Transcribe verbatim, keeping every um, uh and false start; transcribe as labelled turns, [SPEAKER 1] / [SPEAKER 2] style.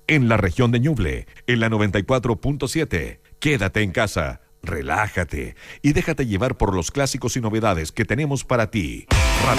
[SPEAKER 1] en la región de Ñuble, en la noventa y cuatro punto siete. Quédate en casa, relájate y déjate llevar por los clásicos y novedades que tenemos para ti.